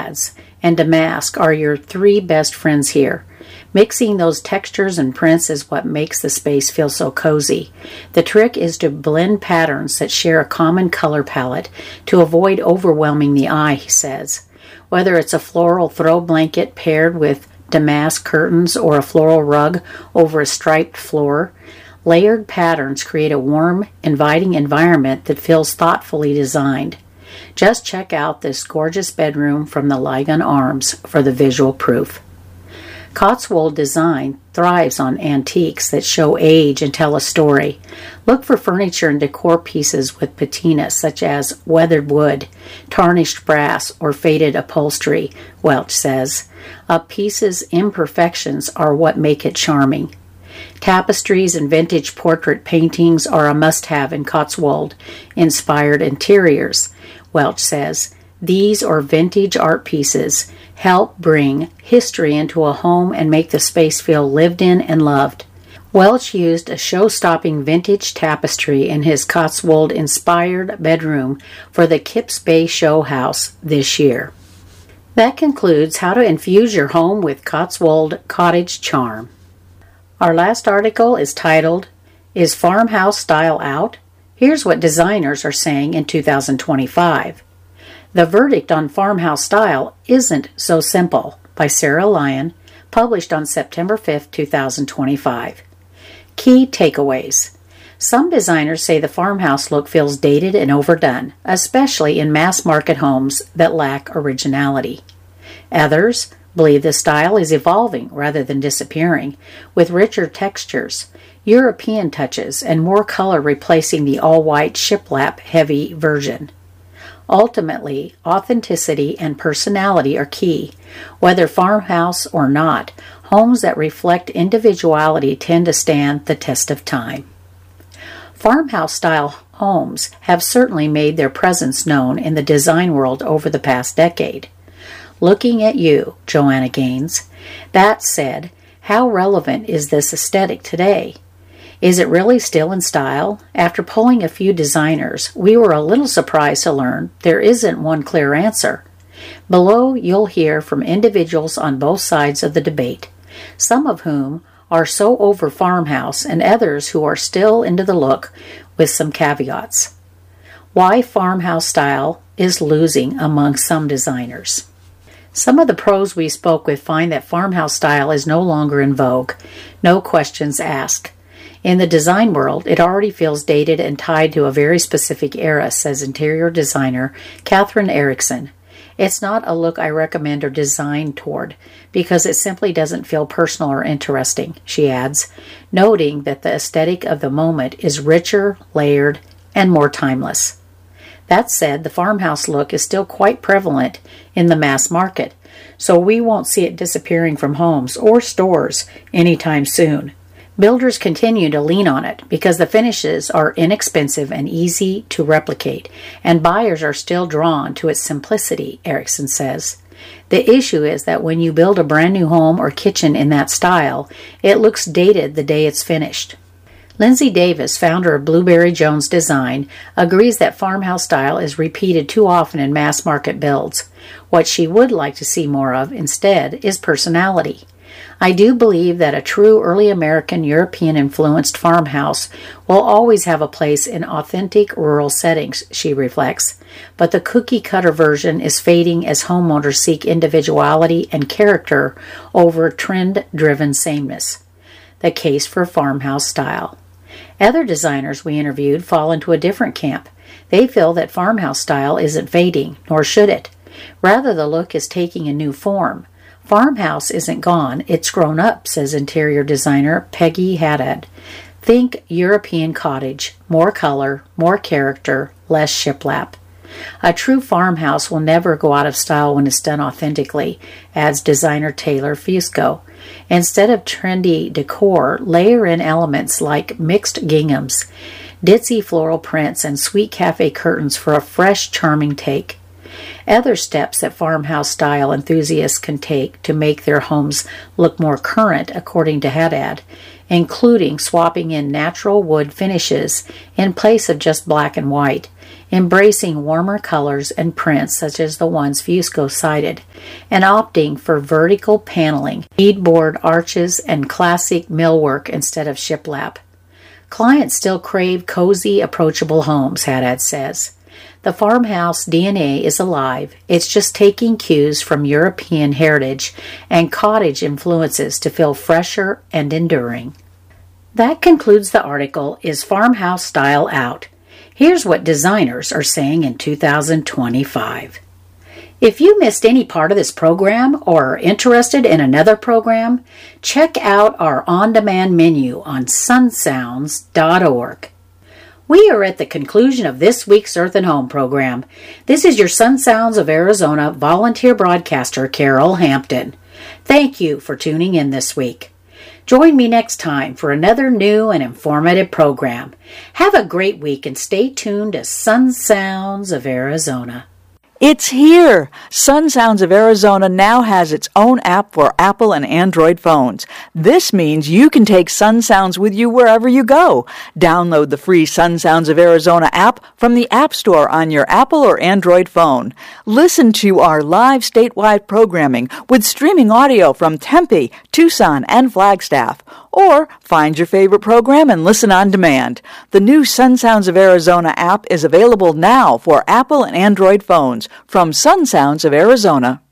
adds, and damask are your three best friends here. Mixing those textures and prints is what makes the space feel so cozy. The trick is to blend patterns that share a common color palette to avoid overwhelming the eye, he says. Whether it's a floral throw blanket paired with damask curtains or a floral rug over a striped floor, layered patterns create a warm, inviting environment that feels thoughtfully designed. Just check out this gorgeous bedroom from the Ligon Arms for the visual proof. Cotswold design thrives on antiques that show age and tell a story. Look for furniture and decor pieces with patina such as weathered wood, tarnished brass, or faded upholstery, Welch says. A piece's imperfections are what make it charming. Tapestries and vintage portrait paintings are a must-have in Cotswold-inspired interiors, Welch says. These or vintage art pieces help bring history into a home and make the space feel lived in and loved. Welch used a show-stopping vintage tapestry in his Cotswold-inspired bedroom for the Kips Bay Show House this year. That concludes how to infuse your home with Cotswold cottage charm. Our last article is titled, Is Farmhouse Style Out? Here's what designers are saying in 2025. The verdict on farmhouse style isn't so simple, by Sarah Lyon, published on September 5, 2025. Key takeaways. Some designers say the farmhouse look feels dated and overdone, especially in mass-market homes that lack originality. Others believe the style is evolving rather than disappearing, with richer textures, European touches, and more color replacing the all-white shiplap-heavy version. Ultimately, authenticity and personality are key. Whether farmhouse or not, homes that reflect individuality tend to stand the test of time. Farmhouse-style homes have certainly made their presence known in the design world over the past decade. Looking at you, Joanna Gaines. That said, how relevant is this aesthetic today? Is it really still in style? After polling a few designers, we were a little surprised to learn there isn't one clear answer. Below, you'll hear from individuals on both sides of the debate, some of whom are so over farmhouse and others who are still into the look with some caveats. Why farmhouse style is losing among some designers. Some of the pros we spoke with find that farmhouse style is no longer in vogue. No questions asked. In the design world, it already feels dated and tied to a very specific era, says interior designer Catherine Erickson. It's not a look I recommend or design toward, because it simply doesn't feel personal or interesting, she adds, noting that the aesthetic of the moment is richer, layered, and more timeless. That said, the farmhouse look is still quite prevalent in the mass market, so we won't see it disappearing from homes or stores anytime soon. Builders continue to lean on it because the finishes are inexpensive and easy to replicate, and buyers are still drawn to its simplicity, Erickson says. The issue is that when you build a brand new home or kitchen in that style, it looks dated the day it's finished. Lindsay Davis, founder of Blueberry Jones Design, agrees that farmhouse style is repeated too often in mass market builds. What she would like to see more of instead is personality. I do believe that a true early American European-influenced farmhouse will always have a place in authentic rural settings, she reflects, but the cookie-cutter version is fading as homeowners seek individuality and character over trend-driven sameness. The case for farmhouse style. Other designers we interviewed fall into a different camp. They feel that farmhouse style isn't fading, nor should it. Rather, the look is taking a new form. Farmhouse isn't gone, it's grown up, says interior designer Peggy Haddad. Think European cottage, more color, more character, less shiplap. A true farmhouse will never go out of style when it's done authentically, adds designer Taylor Fusco. Instead of trendy decor, layer in elements like mixed ginghams, ditzy floral prints, and sweet cafe curtains for a fresh, charming take. Other steps that farmhouse style enthusiasts can take to make their homes look more current, according to Haddad, including swapping in natural wood finishes in place of just black and white, embracing warmer colors and prints such as the ones Fusco cited, and opting for vertical paneling, beadboard arches, and classic millwork instead of shiplap. Clients still crave cozy, approachable homes, Haddad says. The farmhouse DNA is alive. It's just taking cues from European heritage and cottage influences to feel fresher and enduring. That concludes the article, Is Farmhouse Style Out? Here's what designers are saying in 2025. If you missed any part of this program or are interested in another program, check out our on-demand menu on sunsounds.org. We are at the conclusion of this week's Earth and Home program. This is your Sun Sounds of Arizona volunteer broadcaster, Carol Hampton. Thank you for tuning in this week. Join me next time for another new and informative program. Have a great week and stay tuned to Sun Sounds of Arizona. It's here! Sun Sounds of Arizona now has its own app for Apple and Android phones. This means you can take Sun Sounds with you wherever you go. Download the free Sun Sounds of Arizona app from the App Store on your Apple or Android phone. Listen to our live statewide programming with streaming audio from Tempe, Tucson, and Flagstaff. Or find your favorite program and listen on demand. The new Sun Sounds of Arizona app is available now for Apple and Android phones from Sun Sounds of Arizona.